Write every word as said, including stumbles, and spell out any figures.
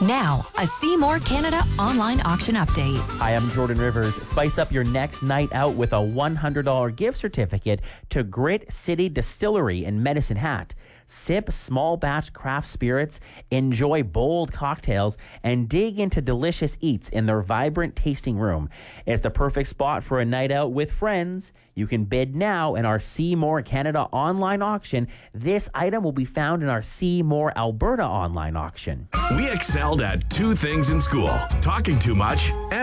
Now, a See More Canada online auction update. Hi, I'm Jordan Rivers. Spice up your next night out with a one hundred dollars gift certificate to Grit City Distillery in Medicine Hat. Sip small batch craft spirits, enjoy bold cocktails, and dig into delicious eats in their vibrant tasting room. It's the perfect spot for a night out with friends. You can bid now in our See More Canada online auction. This item will be found in our See More Alberta online auction. We excelled at two things in school: talking too much